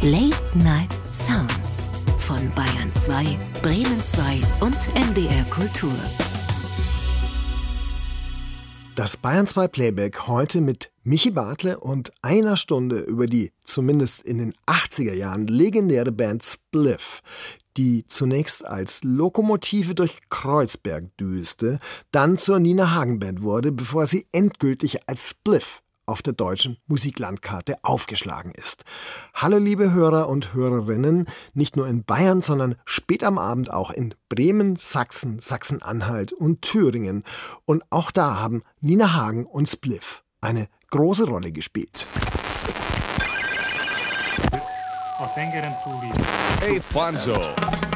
Late Night Sounds von Bayern 2, Bremen 2 und NDR Kultur. Das Bayern 2 Playback heute mit Michi Bartle und einer Stunde über die, zumindest in den 80er Jahren, legendäre Band Spliff, die zunächst als Lokomotive durch Kreuzberg düste, dann zur Nina Hagen Band wurde, bevor sie endgültig als Spliff auf der deutschen Musiklandkarte aufgeschlagen ist. Hallo liebe Hörer und Hörerinnen, nicht nur in Bayern, sondern spät am Abend auch in Bremen, Sachsen, Sachsen-Anhalt und Thüringen. Und auch da haben Nina Hagen und Spliff eine große Rolle gespielt. Hey, Bonzo.